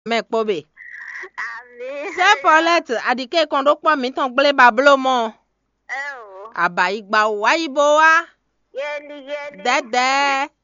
Me pobe. Ami. Se Paulette adike kondo po mi ton gble bablo mo. Oh. Aba igba wa ibo wa. Yeli. Dede.